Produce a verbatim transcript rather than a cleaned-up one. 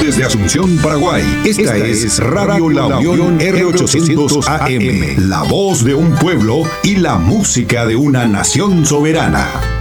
desde Asunción, Paraguay. Esta, Esta es Radio La Unión R ochocientos A M, la voz de un pueblo y la música de una nación soberana.